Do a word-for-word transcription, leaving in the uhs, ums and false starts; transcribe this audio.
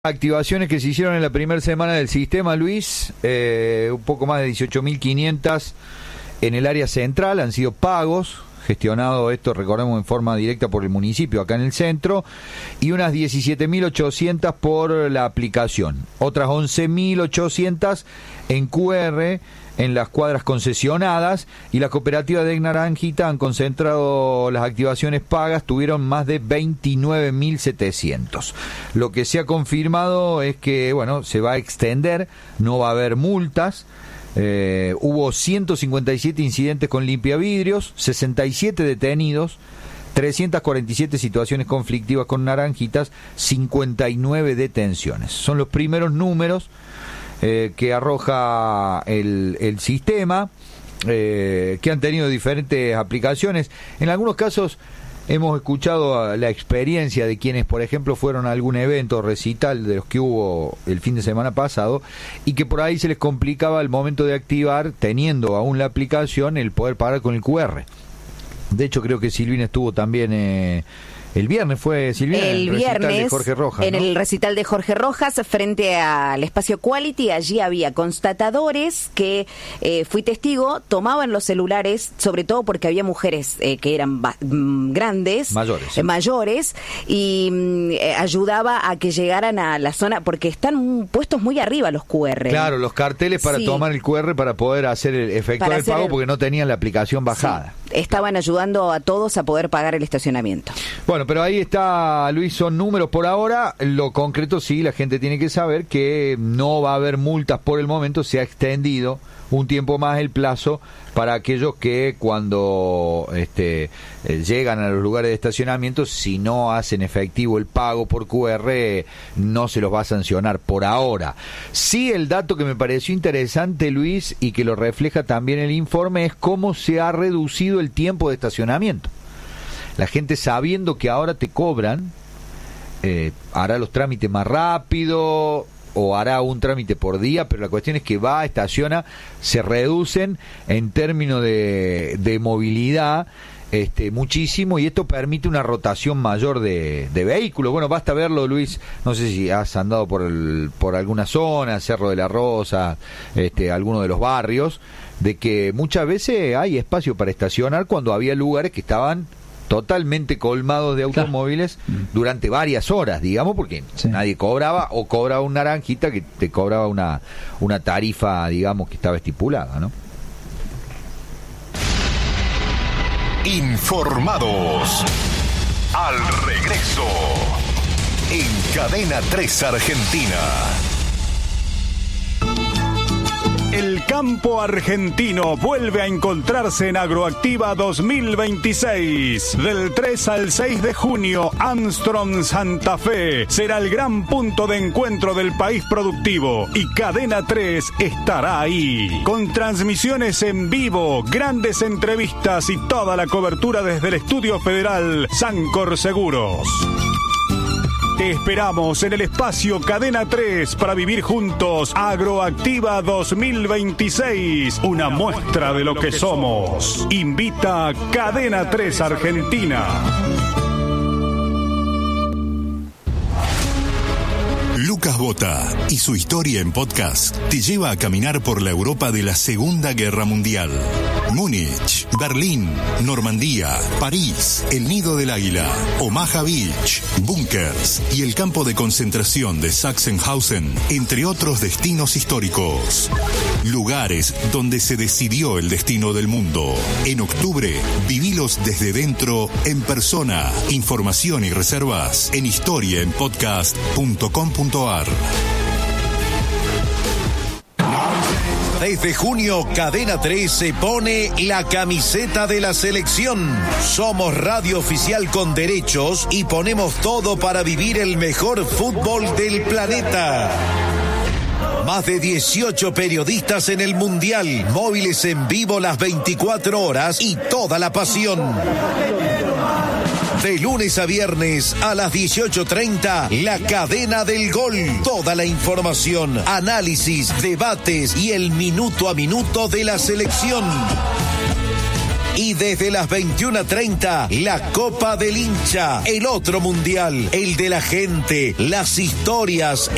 Activaciones que se hicieron en la primera semana del sistema, Luis, eh, un poco más de dieciocho mil quinientas en el área central, han sido pagos, gestionado esto, recordemos, en forma directa por el municipio acá en el centro, y unas diecisiete mil ochocientas por la aplicación, otras once mil ochocientas en Q R, en las cuadras concesionadas, y la cooperativa de Naranjita han concentrado las activaciones pagas, tuvieron más de veintinueve mil setecientos. Lo que se ha confirmado es que, bueno, se va a extender, no va a haber multas. Eh, hubo ciento cincuenta y siete incidentes con limpiavidrios, sesenta y siete detenidos, trescientas cuarenta y siete situaciones conflictivas con Naranjitas, cincuenta y nueve detenciones. Son los primeros números Eh, que arroja el, el sistema, eh, que han tenido diferentes aplicaciones. En algunos casos hemos escuchado la experiencia de quienes, por ejemplo, fueron a algún evento recital de los que hubo el fin de semana pasado, y que por ahí se les complicaba al momento de activar, teniendo aún la aplicación, el poder pagar con el Q R. De hecho, creo que Silvina estuvo también... Eh, El viernes fue, Silvina, el el recital viernes, de Jorge Rojas, en ¿no? el recital de Jorge Rojas, frente al espacio Quality, allí había constatadores que, eh, fui testigo, tomaban los celulares, sobre todo porque había mujeres eh, que eran mm, grandes, mayores, ¿sí? eh, mayores, y mm, eh, ayudaba a que llegaran a la zona, porque están puestos muy arriba los Q R. Claro, los carteles para sí. tomar el Q R para poder hacer el efectuar el pago, el... porque no tenían la aplicación bajada. Sí. Estaban ayudando a todos a poder pagar el estacionamiento. Bueno, pero ahí está, Luis, son números por ahora. Lo concreto sí, la gente tiene que saber que no va a haber multas por el momento, se ha extendido un tiempo más el plazo para aquellos que cuando este, eh, llegan a los lugares de estacionamiento, si no hacen efectivo el pago por Q R, no se los va a sancionar por ahora. Sí, el dato que me pareció interesante, Luis, y que lo refleja también el informe, es cómo se ha reducido el tiempo de estacionamiento. La gente, sabiendo que ahora te cobran, eh, hará los trámites más rápido o hará un trámite por día, pero la cuestión es que va, estaciona, se reducen en términos de, de movilidad este, muchísimo, y esto permite una rotación mayor de, de vehículos. Bueno, basta verlo, Luis, no sé si has andado por el, por alguna zona, Cerro de la Rosa, este, alguno de los barrios, de que muchas veces hay espacio para estacionar cuando había lugares que estaban totalmente colmados de automóviles, claro, durante varias horas, digamos, porque sí. nadie cobraba, o cobraba un Naranjita que te cobraba una, una tarifa, digamos, que estaba estipulada, ¿no? Informados. Al regreso, en Cadena tres Argentina. El campo argentino vuelve a encontrarse en Agroactiva dos mil veintiséis. Del tres al seis de junio, Armstrong Santa Fe será el gran punto de encuentro del país productivo, y Cadena tres estará ahí. Con transmisiones en vivo, grandes entrevistas y toda la cobertura desde el Estudio Federal Sancor Seguros. Te esperamos en el espacio Cadena tres para vivir juntos Agroactiva dos mil veintiséis, una muestra de lo que somos. Invita Cadena tres Argentina. Lucas Bota y su historia en podcast te lleva a caminar por la Europa de la Segunda Guerra Mundial. Múnich, Berlín, Normandía, París, el Nido del Águila, Omaha Beach, búnkers y el campo de concentración de Sachsenhausen, entre otros destinos históricos. Lugares donde se decidió el destino del mundo. En octubre, vivilos desde dentro, en persona. Información y reservas en historia en podcast punto com punto ar. Desde junio, Cadena tres se pone la camiseta de la selección. Somos radio oficial con derechos y ponemos todo para vivir el mejor fútbol del planeta. Más de dieciocho periodistas en el Mundial, móviles en vivo las veinticuatro horas y toda la pasión. De lunes a viernes a las dieciocho treinta, La Cadena del Gol. Toda la información, análisis, debates y el minuto a minuto de la selección. Y desde las veintiuna treinta, la Copa del Hincha, el otro mundial, el de la gente, las historias,